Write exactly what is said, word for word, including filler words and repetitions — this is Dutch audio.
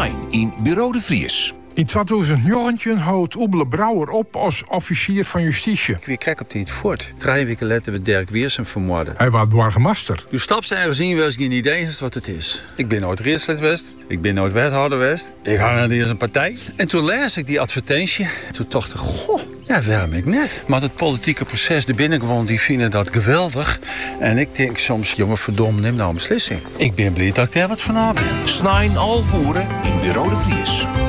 negen in Bureau de Vries. In tweeduizend negentien houdt Oebele Brouwer op als officier van justitie. Ik weer kijk op dit voort. Drie weken later werd Dirk Wiersum vermoord. Hij was burgemeester. Je stapt ergens in, was geen idee is wat het is. Ik ben nooit raadslid geweest. Ik ben nooit wethouder geweest. Ik ga naar deze partij. En toen lees ik die advertentie. Toen dacht ik, goh, ja, waarom ik net? Maar het politieke proces, de binnengewoon, die vinden dat geweldig. En ik denk soms, jongen, verdomme, neem nou een beslissing. Ik ben blij dat ik daar wat van aan ben. Snijn al voeren in Bureau de Vries.